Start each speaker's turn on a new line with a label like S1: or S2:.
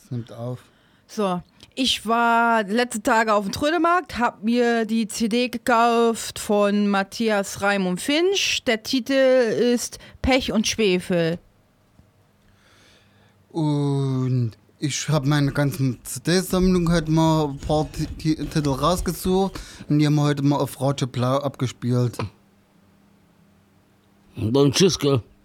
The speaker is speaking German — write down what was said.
S1: Es nimmt auf.
S2: So, ich war letzte Tage auf dem Trödelmarkt, hab mir die CD gekauft von Matthias Reim und Finch. Der Titel ist Pech und Schwefel.
S1: Und ich habe meine ganzen CD-Sammlung heute mal ein paar Titel rausgesucht und die haben wir heute mal auf Radio Blau abgespielt.
S3: Dann tschüss, gell?